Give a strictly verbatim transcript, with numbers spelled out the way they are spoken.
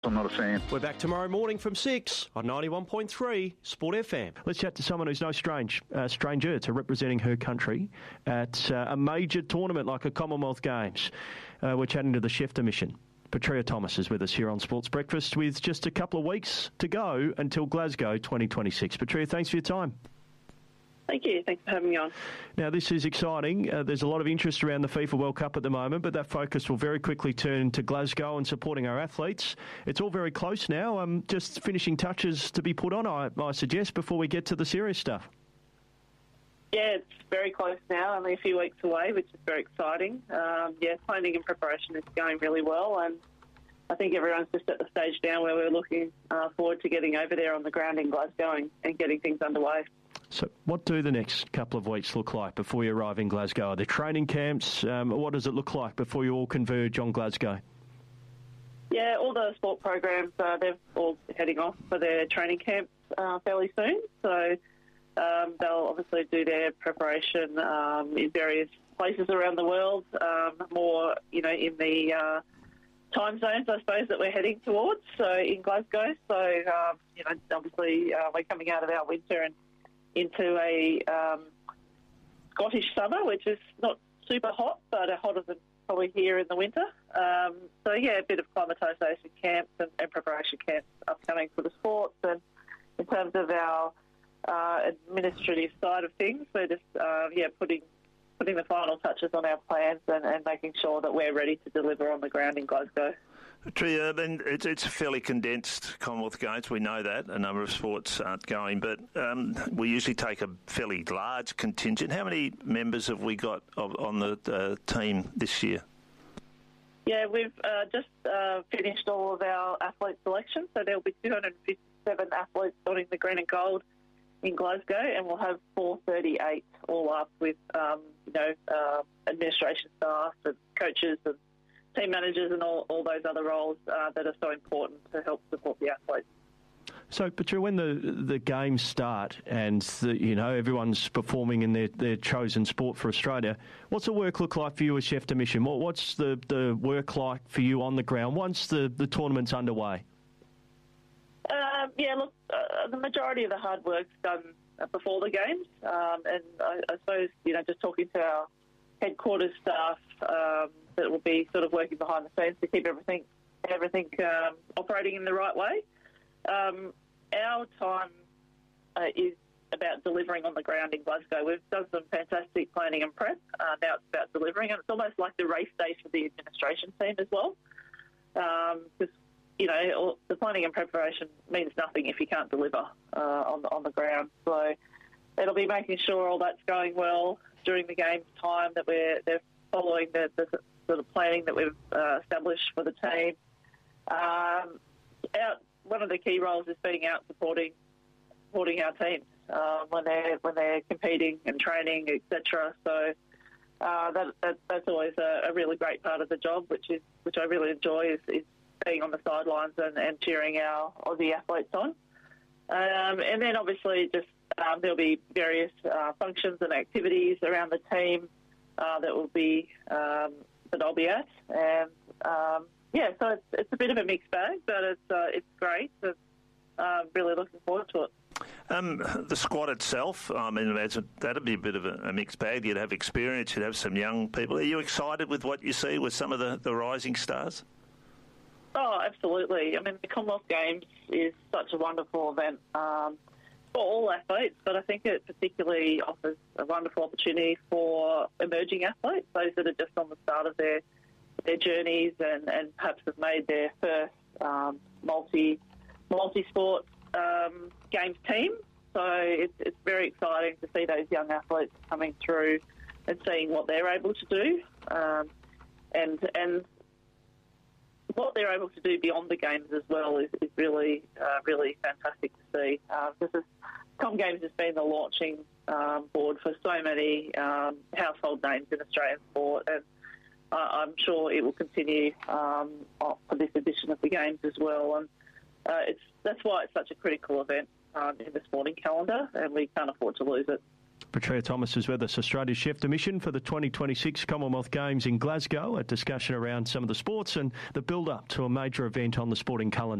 I'm not a fan. We're back tomorrow morning from six on ninety-one point three Sport F M. Let's chat to someone who's no strange, uh, stranger to representing her country at uh, a major tournament like a Commonwealth Games. Uh, we're chatting to the Schefter mission. Petrea Thomas is with us here on Sports Breakfast with just a couple of weeks to go until Glasgow twenty twenty-six. Petrea, thanks for your time. Thank you. Thanks for having me on. Now, this is exciting. Uh, there's a lot of interest around the FIFA World Cup at the moment, but that focus will very quickly turn to Glasgow and supporting our athletes. It's all very close now. Um, just finishing touches to be put on, I, I suggest, before we get to the serious stuff. Yeah, it's very close now, only a few weeks away, which is very exciting. Um, yeah, planning and preparation is going really well, and I think everyone's just at the stage now where we're looking uh, forward to getting over there on the ground in Glasgow and, and getting things underway. So what do the next couple of weeks look like before you arrive in Glasgow? Are there training camps? Um, what does it look like before you all converge on Glasgow? Yeah, all the sport programs, uh, they're all heading off for their training camps uh, fairly soon. So um, they'll obviously do their preparation um, in various places around the world, um, more, you know, in the uh, time zones, I suppose, that we're heading towards, so in Glasgow. So, um, you know, obviously uh, we're coming out of our winter and into a um, Scottish summer, which is not super hot, but hotter than probably here in the winter. Um, so, yeah, a bit of acclimatisation camps and, and preparation camps upcoming for the sports. And in terms of our uh, administrative side of things, we're just, uh, yeah, putting putting the final touches on our plans and, and making sure that we're ready to deliver on the ground in Glasgow. Petrea, then it's, it's a fairly condensed Commonwealth Games. We know that. A number of sports aren't going, but um, we usually take a fairly large contingent. How many members have we got of, on the uh, team this year? Yeah, we've uh, just uh, finished all of our athlete selection, so there'll be two hundred fifty-seven athletes donning the green and gold in Glasgow, and we'll have four hundred thirty-eight all up with, um, you know, uh, administration staff and coaches and team managers and all, all those other roles uh, that are so important to help support the athletes. So, Petrea, when the the games start and the, you know everyone's performing in their, their chosen sport for Australia, what's the work look like for you as Schefter mission? What, what's the, the work like for you on the ground once the, the tournament's underway? Um, yeah, look, uh, the majority of the hard work's done uh, before the games, um, and I, I suppose, you know, just talking to our headquarters staff um, that will be sort of working behind the scenes to keep everything everything um, operating in the right way. Um, our time uh, is about delivering on the ground in Glasgow. We've done some fantastic planning and prep. Uh, now it's about delivering, and it's almost like the race day for the administration team as well. Um, because, you know, the planning and preparation means nothing if you can't deliver uh, on, the, on the ground. So it'll be making sure all that's going well during the game's time, that we're they're following the, the sort of planning that we've uh, established for the team. Um, out, one of the key roles is being out supporting supporting our teams uh, when they're when they're competing and training, et cetera. So uh, that, that that's always a, a really great part of the job, which is which I really enjoy, is, is being on the sidelines and, and cheering our Aussie athletes on. Um, and then obviously just um, there'll be various uh, functions and activities around the team uh, that will be um, that I'll be at, and um, yeah, so it's, it's a bit of a mixed bag, but it's uh, it's great. I'm uh, really looking forward to it. Um, the squad itself, I mean, that'd be a bit of a, a mixed bag. You'd have experience, you'd have some young people. Are you excited with what you see with some of the, the rising stars? Oh, absolutely. I mean, the Commonwealth Games is such a wonderful event um, for all athletes, but I think it particularly offers a wonderful opportunity for emerging athletes, those that are just on the start of their their journeys and, and perhaps have made their first um, multi multi-sport um, games team. So it's, it's very exciting to see those young athletes coming through and seeing what they're able to do, um, and and what they're able to do beyond the games as well is, is really uh, really fantastic to see. Uh, this is Com Games has been the launching um, board for so many um, household names in Australian sport, and uh, I'm sure it will continue um, for this edition of the Games as well. And uh, it's that's why it's such a critical event um, in the sporting calendar, and we can't afford to lose it. Petrea Thomas is with us. Australia's chef de mission for the twenty twenty-six Commonwealth Games in Glasgow. A discussion around some of the sports and the build-up to a major event on the sporting calendar.